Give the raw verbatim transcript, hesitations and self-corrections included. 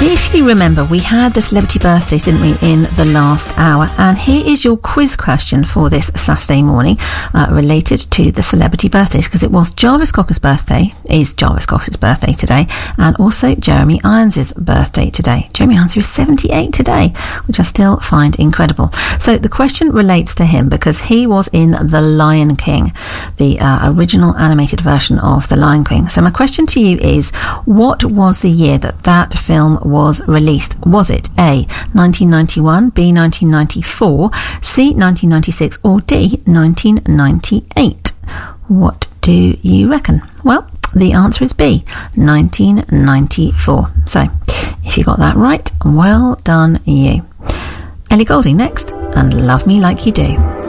If you remember, we had the celebrity birthdays, didn't we, in the last hour? And here is your quiz question for this Saturday morning, uh, related to the celebrity birthdays, because it was Jarvis Cocker's birthday, is Jarvis Cocker's birthday today, and also Jeremy Irons' birthday today. Jeremy Irons is seventy-eight today, which I still find incredible. So the question relates to him because he was in The Lion King, the uh, original animated version of The Lion King. So my question to you is, what was the year that that film was released? Was it A, nineteen ninety-one, B, nineteen ninety-four, C, nineteen ninety-six, or D, nineteen ninety-eight? What do you reckon? Well, the answer is B, nineteen ninety-four. So, if you got that right, well done you. Ellie Goulding next, and Love Me Like You Do.